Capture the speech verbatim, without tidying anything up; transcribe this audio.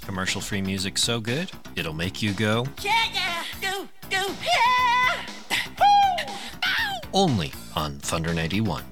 Commercial-free music so good, it'll make you go, Yeah, yeah, do, do, yeah! Woo! Ow! only on Thunder ninety-one.